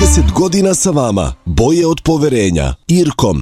30 godina sa vama. Boje od poverenja. Irkom.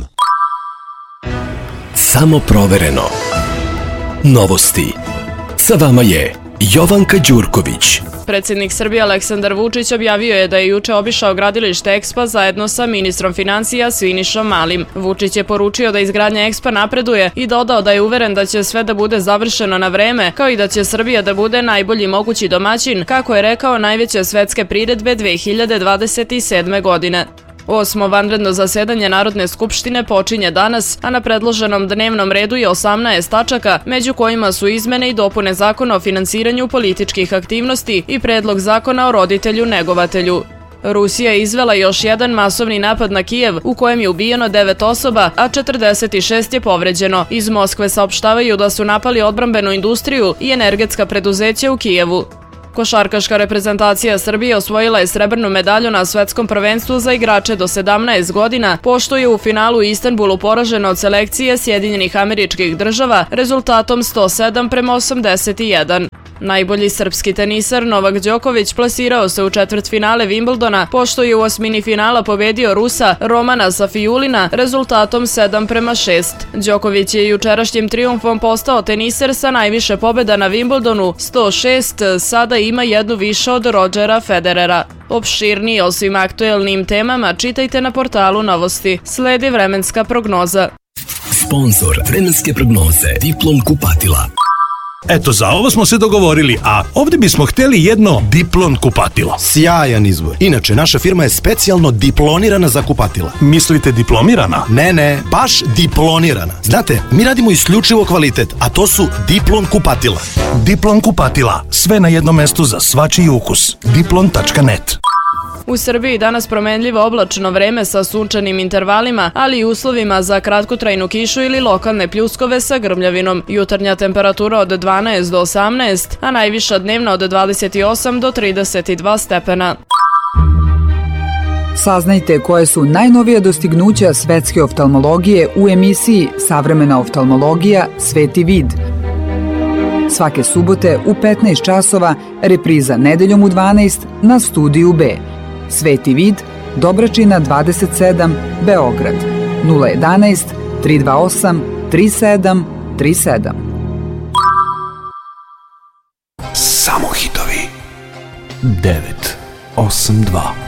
Samo provereno. Novosti. Sa vama je Jovanka Đurković. Predsjednik Srbije Aleksandar Vučić objavio je da je juče obišao gradilište EKSPA zajedno sa ministrom financija Sinišom Malim. Vučić je poručio da izgradnja EKSPA napreduje i dodao da je uveren da će sve da bude završeno na vreme, kao i da će Srbija da bude najbolji mogući domaćin, kako je rekao, najveće svetske priredbe 2027. godine. 8. vanredno zasedanje Narodne skupštine počinje danas, a na predloženom dnevnom redu je 18 tačaka, među kojima su izmene i dopune Zakona o finansiranju političkih aktivnosti i predlog Zakona o roditelju-negovatelju. Rusija je izvela još jedan masovni napad na Kijev u kojem je ubijeno 9 osoba, a 46 je povređeno. Iz Moskve saopštavaju da su napali odbrambenu industriju i energetska preduzeća u Kijevu. Košarkaška reprezentacija Srbije osvojila je srebrnu medalju na svetskom prvenstvu za igrače do 17 godina, pošto je u finalu u Istanbulu poražena od selekcije Sjedinjenih Američkih Država rezultatom 107-81. Najbolji srpski tenisar Novak Đoković plasirao se u četvrtfinale Wimbledona, pošto je u osmini finala pobedio Rusa Romana Safijulina rezultatom 7-6. Đoković je jučerašnjim trijumfom postao teniser sa najviše pobjeda na Wimbledonu, 106, sada ima jednu više od Rodgera Federera. Opširnije o svim aktuelnim temama čitajte na portalu Novosti. Sledi vremenska prognoza. Sponzor vremenske prognoze Diplom kupatila. Eto, za ovo smo se dogovorili, a ovdje bismo htjeli jedno Diplon kupatilo. Sjajan izbor. Inače, naša firma je specijalno diplonirana za kupatila. Mislite diplomirana? Ne, baš diplonirana. Znate, mi radimo isključivo kvalitet, a to su Diplon kupatila. Diplon kupatila. Sve na jednom mestu za svačiji ukus. Diplon.net. U Srbiji danas promenljivo oblačno vreme sa sunčanim intervalima, ali i uslovima za kratkotrajnu kišu ili lokalne pljuskove sa grmljavinom. Jutarnja temperatura od 12 do 18, a najviša dnevna od 28 do 32 stepena. Saznajte koje su najnovija dostignuća svetske oftalmologije u emisiji Savremena oftalmologija – Sveti vid. Svake subote u 15 časova, repriza nedeljom u 12 na Studiju B. Sveti vid, Dobračina 27, Beograd, 011 328 3737. Samo hitovi. 982